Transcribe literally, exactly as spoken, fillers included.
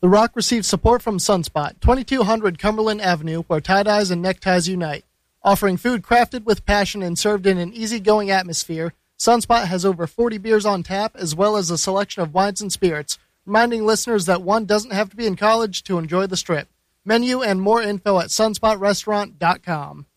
The Rock receives support from Sunspot, twenty-two hundred Cumberland Avenue, where tie-dyes and neckties unite. Offering food crafted with passion and served in an easygoing atmosphere, Sunspot has over forty beers on tap, as well as a selection of wines and spirits, reminding listeners that one doesn't have to be in college to enjoy the Strip. Menu and more info at sunspot restaurant dot com.